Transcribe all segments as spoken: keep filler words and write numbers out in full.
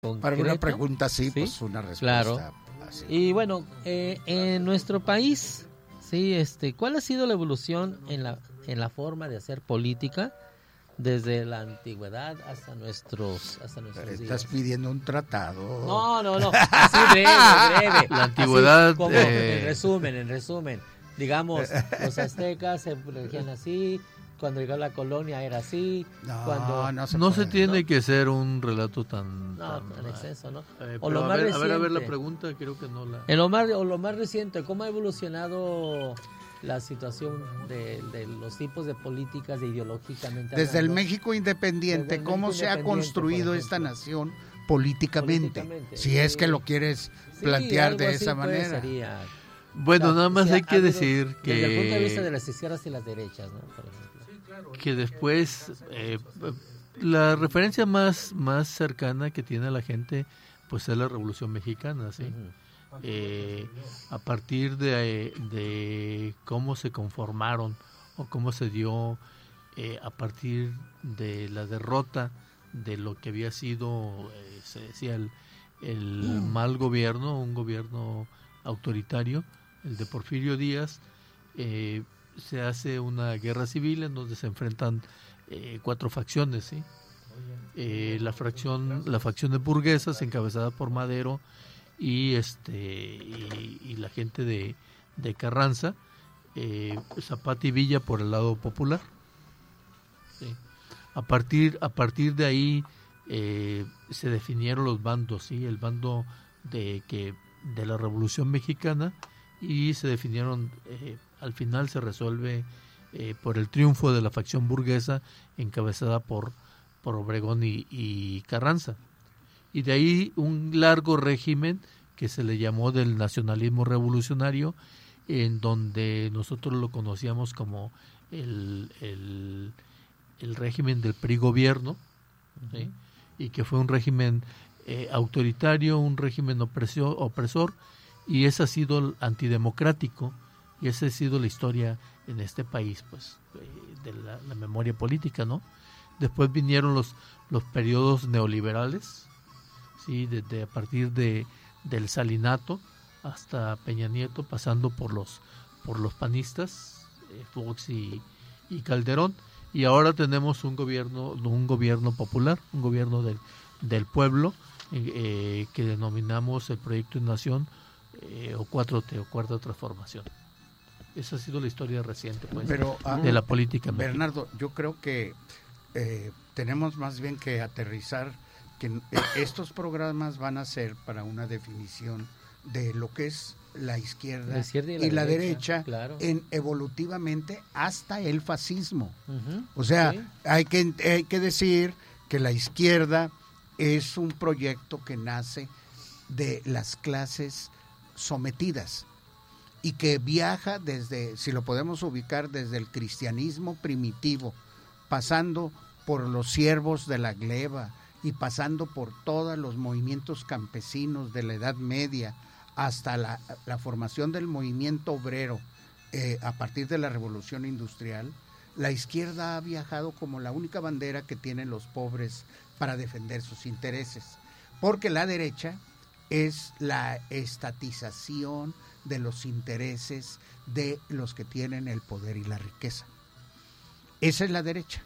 Para una pregunta así, ¿sí? Pues una respuesta. Claro. Así. Y bueno, eh, en nuestro país, sí, este, ¿cuál ha sido la evolución en la en la forma de hacer política desde la antigüedad hasta nuestros hasta nuestros días? Estás pidiendo un tratado. No, no, no, así breve, breve. La antigüedad, Así como, eh... en resumen, en resumen, digamos, los aztecas se regían así. Cuando llegó la colonia era así. No, cuando no se, no puede, se tiene ¿no? que ser un relato tan... No, tan, tan exceso, ¿no? Eh, o lo a, más ver, reciente. a ver, a ver la pregunta, creo que no la... En lo más, o lo más reciente, ¿cómo ha evolucionado la situación de, de los tipos de políticas de ideológicamente Desde hablando? el México independiente, Desde el ¿cómo México se ha construido esta nación políticamente? Políticamente, si sí. es que lo quieres Sí, plantear algo de así, esa pues, manera. sería, Bueno, o sea, nada más sí, hay que ha habido, decir que... Desde el punto de vista de las izquierdas y las derechas, ¿no? Por ejemplo. Que después eh, la referencia más más cercana que tiene la gente pues es la Revolución Mexicana, ¿sí? Uh-huh. Eh, a partir de, de cómo se conformaron o cómo se dio eh, a partir de la derrota de lo que había sido, eh, se decía, el, el uh-huh. mal gobierno, un gobierno autoritario, el de Porfirio Díaz. eh, se hace una guerra civil en donde se enfrentan eh, cuatro facciones, ¿sí? Eh, la fracción la facción de burguesas encabezada por Madero y este y, y la gente de, de Carranza, eh, Zapata y Villa por el lado popular, ¿sí? A partir a partir de ahí eh, se definieron los bandos, ¿sí? El bando de que de la Revolución Mexicana, y se definieron eh, al final se resuelve eh, por el triunfo de la facción burguesa encabezada por, por Obregón y, y Carranza. Y de ahí un largo régimen que se le llamó del nacionalismo revolucionario, en donde nosotros lo conocíamos como el, el, el régimen del P R I gobierno, ¿sí? Y que fue un régimen eh, autoritario, un régimen opresor, opresor, y ese ha sido antidemocrático, y esa ha sido la historia en este país, pues, de la, la memoria política, ¿no? Después vinieron los los periodos neoliberales, sí, desde a partir de del Salinato hasta Peña Nieto, pasando por los por los panistas, eh, Fox y, y Calderón, y ahora tenemos un gobierno un gobierno popular, un gobierno del del pueblo, eh, que denominamos el Proyecto de Nación, eh, o cuatro T, o Cuarta Transformación. Esa ha sido la historia reciente, pues, Pero, uh, de la política. Bernardo, yo creo que eh, tenemos más bien que aterrizar que eh, estos programas van a ser para una definición de lo que es la izquierda, la izquierda y la, y la derecha, derecha claro. en evolutivamente hasta el fascismo. Uh-huh. O sea, sí. hay que hay que decir que la izquierda es un proyecto que nace de las clases sometidas y que viaja desde, si lo podemos ubicar, desde el cristianismo primitivo, pasando por los siervos de la gleba y pasando por todos los movimientos campesinos de la Edad Media hasta la, la formación del movimiento obrero eh, a partir de la Revolución Industrial. La izquierda ha viajado como la única bandera que tienen los pobres para defender sus intereses, porque la derecha es la estatización de los intereses de los que tienen el poder y la riqueza. Esa es la derecha.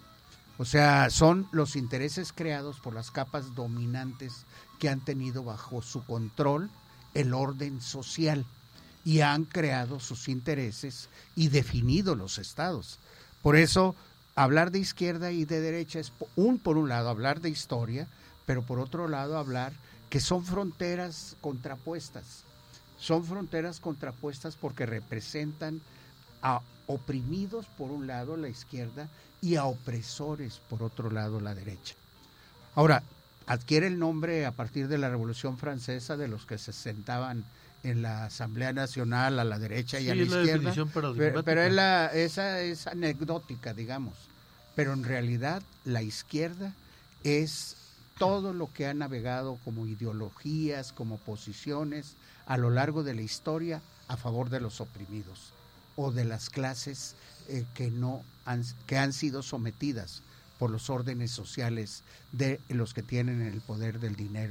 O sea, son los intereses creados por las capas dominantes que han tenido bajo su control el orden social y han creado sus intereses y definido los estados. Por eso, hablar de izquierda y de derecha es, un por un lado, hablar de historia, pero por otro lado, hablar que son fronteras contrapuestas. Son fronteras contrapuestas porque representan a oprimidos por un lado la izquierda y a opresores por otro lado la derecha. Ahora, adquiere el nombre a partir de la Revolución Francesa de los que se sentaban en la Asamblea Nacional a la derecha y sí, a la, la izquierda, pero, pero es la, esa es anecdótica, digamos. Pero en realidad la izquierda es todo lo que ha navegado como ideologías, como posiciones a lo largo de la historia a favor de los oprimidos o de las clases eh, que no han, que han sido sometidas por los órdenes sociales de los que tienen el poder del dinero.